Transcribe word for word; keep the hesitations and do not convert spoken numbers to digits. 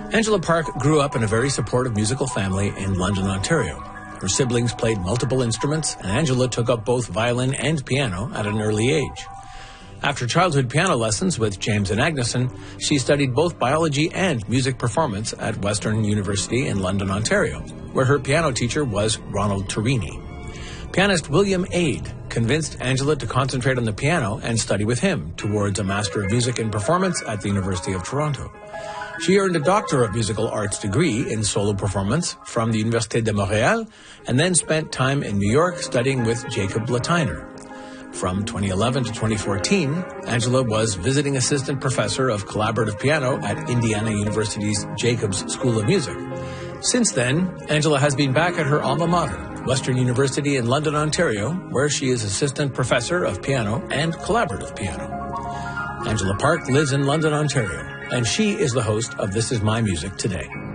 Angela Park grew up in a very supportive musical family in London, Ontario. Her siblings played multiple instruments, and Angela took up both violin and piano at an early age. After childhood piano lessons with James and Agneson, she studied both biology and music performance at Western University in London, Ontario, where her piano teacher was Ronald Turini. Pianist William Aid convinced Angela to concentrate on the piano and study with him towards a Master of Music in Performance at the University of Toronto. She earned a Doctor of Musical Arts degree in solo performance from the Université de Montréal and then spent time in New York studying with Jacob Lateiner. From twenty eleven to twenty fourteen, Angela was visiting assistant professor of collaborative piano at Indiana University's Jacobs School of Music. Since then, Angela has been back at her alma mater, Western University in London, Ontario, where she is assistant professor of piano and collaborative piano. Angela Park lives in London, Ontario, and she is the host of This Is My Music Today.